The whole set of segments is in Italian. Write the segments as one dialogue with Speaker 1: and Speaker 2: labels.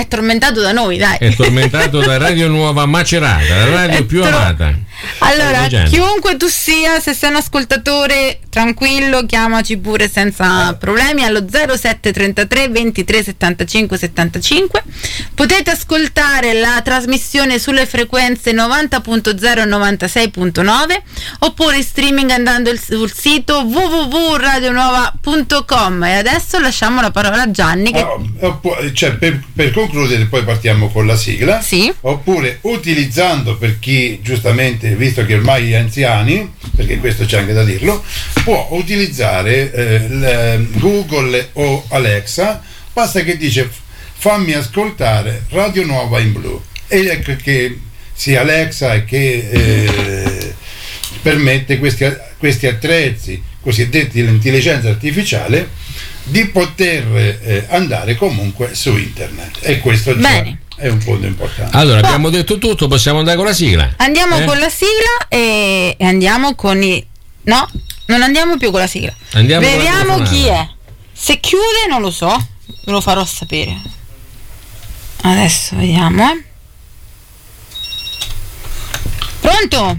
Speaker 1: è tormentato da noi, dai.
Speaker 2: È tormentato da Radio Nuova Macerata, la radio più amata.
Speaker 1: Allora, chiunque tu sia, se sei un ascoltatore tranquillo, chiamaci pure senza problemi allo 0733 23 75 75. Potete ascoltare la trasmissione sulle frequenze 90.0 e 96.9 oppure in streaming andando sul sito www.radionuova.com. E adesso lasciamo la parola a Gianni che...
Speaker 3: cioè, per concludere, poi partiamo con la sigla.
Speaker 1: Sì.
Speaker 3: Oppure utilizzando, per chi giustamente, visto che ormai è anziani, perché questo c'è anche da dirlo, può utilizzare Google o Alexa, basta che dice fammi ascoltare Radio Nuova in blu, e ecco che sia Alexa e che permette questi attrezzi cosiddetti l'intelligenza artificiale di poter andare comunque su internet, e questo già è un punto importante.
Speaker 2: Allora, abbiamo detto tutto, possiamo andare con la sigla.
Speaker 1: Andiamo con la sigla e andiamo con i... No, non andiamo più con la sigla. Vediamo chi è. Se chiude non lo so, ve lo farò sapere. Adesso vediamo. Pronto?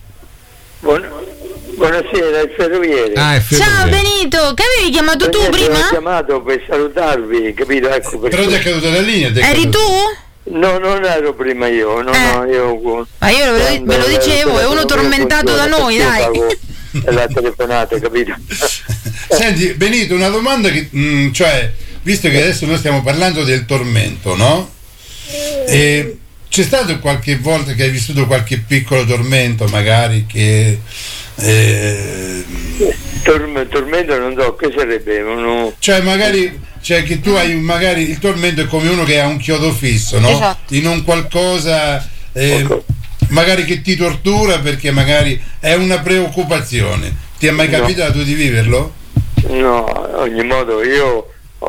Speaker 4: Buonasera, è il Ferroviere.
Speaker 1: Ciao Benito, che avevi chiamato tu prima?
Speaker 4: Ho chiamato per salutarvi, capito? Ecco,
Speaker 3: però ti è caduta la linea.
Speaker 1: Eri tu?
Speaker 4: No, non ero prima io. No, io.
Speaker 1: Ma io ve lo dicevo, è uno tormentato da noi, dai.
Speaker 4: La telefonata, capito?
Speaker 3: Senti Benito, una domanda che cioè, visto che adesso noi stiamo parlando del tormento, no? E c'è stato qualche volta che hai vissuto qualche piccolo tormento, magari che
Speaker 4: tormento non so che sarebbe
Speaker 3: cioè magari, cioè che tu hai magari il tormento è come uno che ha un chiodo fisso, no?
Speaker 1: Esatto.
Speaker 3: In un qualcosa magari che ti tortura perché magari è una preoccupazione. Ti è mai capitato di viverlo?
Speaker 4: No, ogni modo io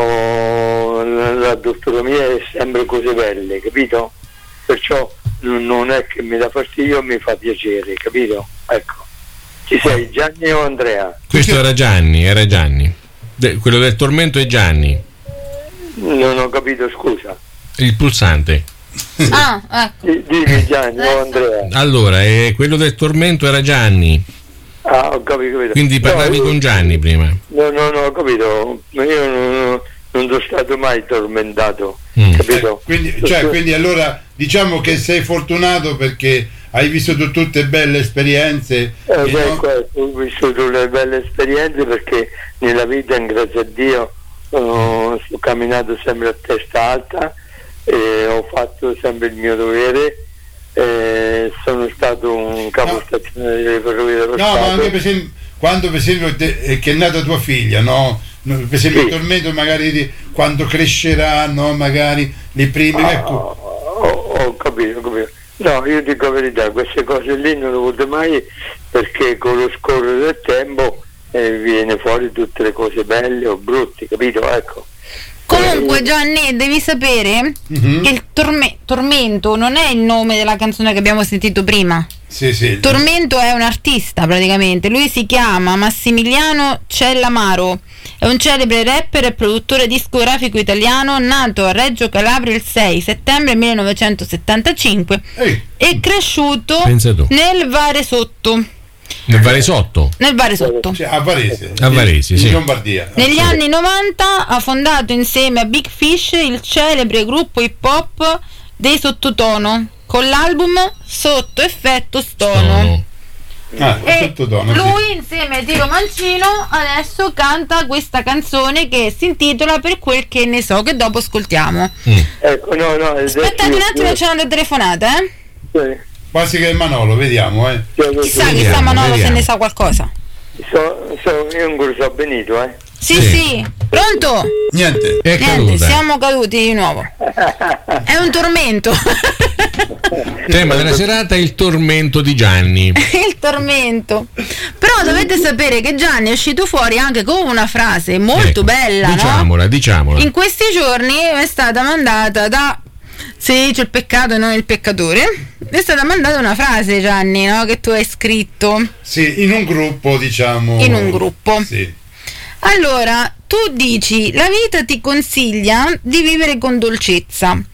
Speaker 4: ho la dottora mia è sempre cose belle, capito? Perciò non è che mi dà fastidio, mi fa piacere, capito? Ecco. Ci sei, Gianni o Andrea?
Speaker 2: Questo era Gianni. Quello del tormento è Gianni.
Speaker 4: Non ho capito, scusa.
Speaker 2: Il pulsante.
Speaker 1: Ecco.
Speaker 4: Dimmi Gianni o Andrea.
Speaker 2: Allora, quello del tormento era Gianni.
Speaker 4: Ho capito.
Speaker 2: Quindi parlavi con Gianni prima.
Speaker 4: No, ho capito. Ma io non sono stato mai tormentato, capito?
Speaker 3: Quindi allora diciamo che sei fortunato perché hai vissuto tutte belle esperienze.
Speaker 4: Ho vissuto le belle esperienze perché nella vita, grazie a Dio, ho camminato sempre a testa alta e ho fatto sempre il mio dovere. Sono stato un capostazione delle Ferrovie dello Stato.
Speaker 3: Ma anche per esempio, quando per esempio che è nata tua figlia, no? Per esempio il tormento magari di quando crescerà, no? Magari le prime, ecco.
Speaker 4: Ho capito. No, io dico la verità, queste cose lì non le ho avute mai, perché con lo scorrere del tempo viene fuori tutte le cose belle o brutte, capito? Ecco.
Speaker 1: Comunque Gianni, devi sapere che il tormento non è il nome della canzone che abbiamo sentito prima.
Speaker 3: Sì.
Speaker 1: Tormento è un artista praticamente, lui si chiama Massimiliano Cellamaro, è un celebre rapper e produttore discografico italiano nato a Reggio Calabria il 6 settembre 1975 e cresciuto nel Varesotto.
Speaker 2: Nel Varesotto?
Speaker 1: Nel Varesotto.
Speaker 3: Cioè, a Varese,
Speaker 2: sì.
Speaker 3: In Lombardia.
Speaker 1: Negli anni 90 ha fondato insieme a Big Fish il celebre gruppo hip hop dei Sottotono con l'album Sotto Effetto Stono. Lui insieme a Tiro Mancino adesso canta questa canzone che si intitola Per quel che ne so, che dopo ascoltiamo.
Speaker 4: Ecco,
Speaker 1: aspettate un attimo, c'è una telefonata,
Speaker 4: Sì.
Speaker 3: Quasi che è Manolo, vediamo,
Speaker 1: Chissà Manolo se ne sa qualcosa.
Speaker 4: Io ancora so Benito,
Speaker 1: Sì. Pronto?
Speaker 3: Niente,
Speaker 1: siamo caduti di nuovo. È un tormento.
Speaker 2: Tema della serata è il tormento di Gianni.
Speaker 1: Il tormento. Però dovete sapere che Gianni è uscito fuori anche con una frase molto bella,
Speaker 2: diciamola.
Speaker 1: In questi giorni è stata mandata da c'è il peccato e non il peccatore. È stata mandata una frase, Gianni, no? Che tu hai scritto.
Speaker 3: Sì, in un gruppo, diciamo.
Speaker 1: In un gruppo.
Speaker 3: Sì.
Speaker 1: Allora, tu dici, la vita ti consiglia di vivere con dolcezza.